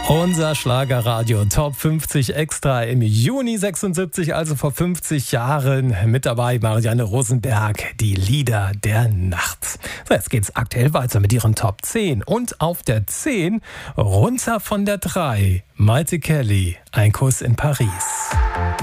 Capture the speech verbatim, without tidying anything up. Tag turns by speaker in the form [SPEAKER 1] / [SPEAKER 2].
[SPEAKER 1] Unser Schlagerradio Top fünfzig Extra im Juni sechsundsiebzig, also vor fünfzig Jahren. Mit dabei Marianne Rosenberg, die Lieder der Nacht. So, jetzt geht's aktuell weiter mit ihren Top zehn. Und auf der zehn, runter von der drei, Maite Kelly, Ein Kuss in Paris.